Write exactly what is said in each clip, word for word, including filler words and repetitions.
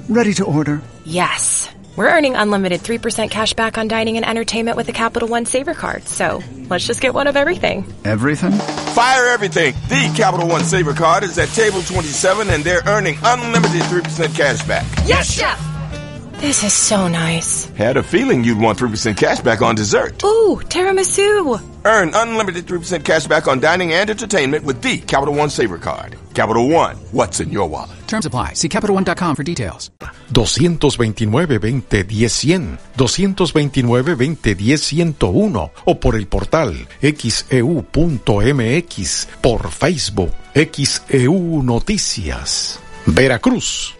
Ready to order. Yes. We're earning unlimited three percent cash back on dining and entertainment with the Capital One Saver Card, so let's just get one of everything. Everything? Fire everything. The Capital One Saver Card is at table twenty-seven, and they're earning unlimited three percent cash back. Yes, Chef! This is so nice. Had a feeling you'd want three percent cash back on dessert. Ooh, tiramisu. Earn unlimited three percent cash back on dining and entertainment with the Capital One Saver Card. Capital One, what's in your wallet? Terms apply. See Capital One dot com for details. dos veintinueve, veinte, diez, cien, dos veintinueve, veinte, diez, ciento uno o por el portal x e u punto m x, por Facebook X E U Noticias. Veracruz.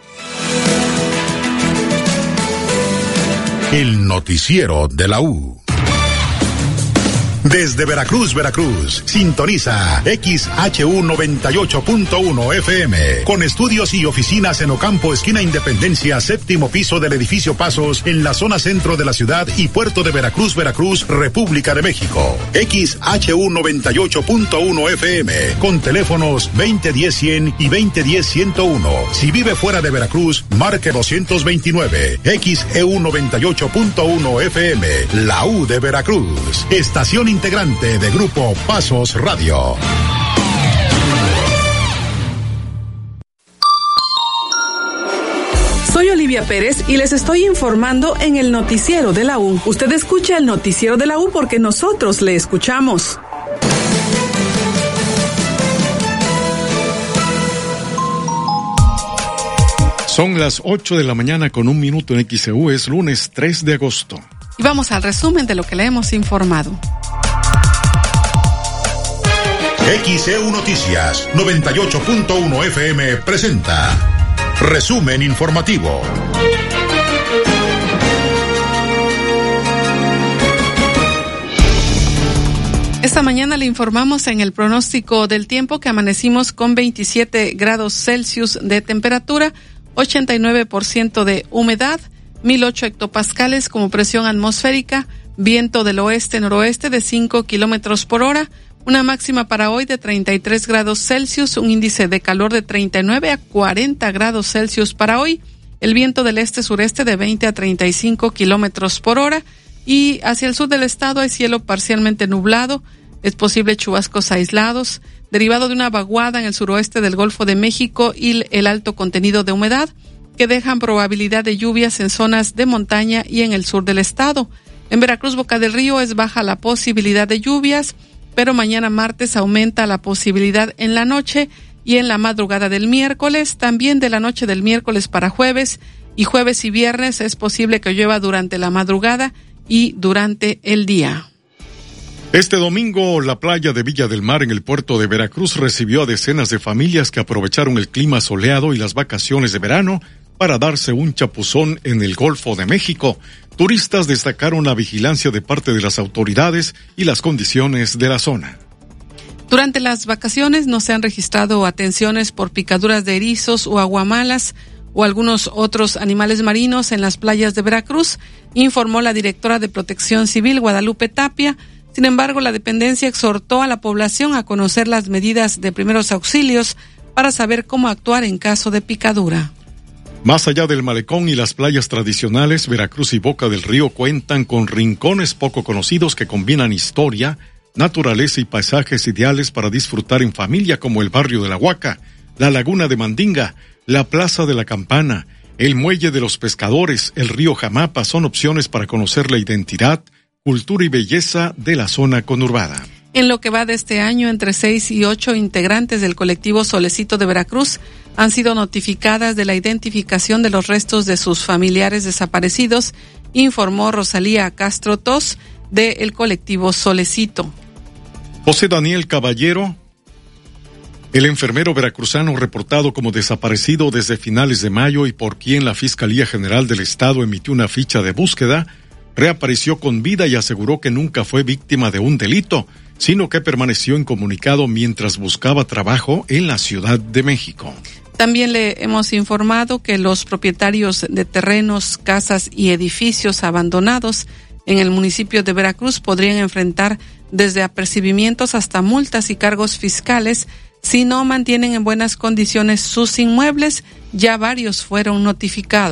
El noticiero de la U. Desde Veracruz, Veracruz, sintoniza X H U noventa y ocho punto uno F M, con estudios y oficinas en Ocampo, esquina Independencia, séptimo piso del edificio Pasos, en la zona centro de la ciudad y puerto de Veracruz, Veracruz, República de México. X H U noventa y ocho punto uno F M, con teléfonos veinte diez cien y veinte diez ciento uno. Si vive fuera de Veracruz, marque doscientos veintinueve. X E U noventa y ocho punto uno F M, la U de Veracruz. Estación integrante de Grupo Pasos Radio. Soy Olivia Pérez y les estoy informando en el noticiero de la U. Usted escucha el noticiero de la U porque nosotros le escuchamos. Son las ocho de la mañana con un minuto en X E U, es lunes tres de agosto. Y vamos al resumen de lo que le hemos informado. X E U Noticias noventa y ocho punto uno F M presenta Resumen Informativo. Esta mañana le informamos en el pronóstico del tiempo que amanecimos con veintisiete grados Celsius de temperatura, ochenta y nueve por ciento de humedad, mil ocho hectopascales como presión atmosférica, viento del oeste-noroeste de cinco kilómetros por hora, una máxima para hoy de treinta y tres grados Celsius, un índice de calor de treinta y nueve a cuarenta grados Celsius para hoy, el viento del este-sureste de veinte a treinta y cinco kilómetros por hora, y hacia el sur del estado hay cielo parcialmente nublado, es posible chubascos aislados, derivado de una vaguada en el suroeste del Golfo de México y el alto contenido de humedad, que dejan probabilidad de lluvias en zonas de montaña y en el sur del estado. En Veracruz, Boca del Río, es baja la posibilidad de lluvias, pero mañana martes aumenta la posibilidad en la noche y en la madrugada del miércoles, también de la noche del miércoles para jueves, y jueves y viernes es posible que llueva durante la madrugada y durante el día. Este domingo, la playa de Villa del Mar en el puerto de Veracruz recibió a decenas de familias que aprovecharon el clima soleado y las vacaciones de verano para darse un chapuzón en el Golfo de México. Turistas destacaron la vigilancia de parte de las autoridades y las condiciones de la zona. Durante las vacaciones no se han registrado atenciones por picaduras de erizos o aguamalas o algunos otros animales marinos en las playas de Veracruz, informó la directora de Protección Civil, Guadalupe Tapia. Sin embargo, la dependencia exhortó a la población a conocer las medidas de primeros auxilios para saber cómo actuar en caso de picadura. Más allá del malecón y las playas tradicionales, Veracruz y Boca del Río cuentan con rincones poco conocidos que combinan historia, naturaleza y paisajes ideales para disfrutar en familia, como el barrio de la Huaca, la laguna de Mandinga, la plaza de la Campana, el muelle de los pescadores, el río Jamapa. Son opciones para conocer la identidad, cultura y belleza de la zona conurbada. En lo que va de este año, entre seis y ocho integrantes del colectivo Solecito de Veracruz han sido notificadas de la identificación de los restos de sus familiares desaparecidos, informó Rosalía Castro Tos del colectivo Solecito. José Daniel Caballero, el enfermero veracruzano reportado como desaparecido desde finales de mayo y por quien la Fiscalía General del Estado emitió una ficha de búsqueda, reapareció con vida y aseguró que nunca fue víctima de un delito, sino que permaneció incomunicado mientras buscaba trabajo en la Ciudad de México. También le hemos informado que los propietarios de terrenos, casas y edificios abandonados en el municipio de Veracruz podrían enfrentar desde apercibimientos hasta multas y cargos fiscales si no mantienen en buenas condiciones sus inmuebles. Ya varios fueron notificados.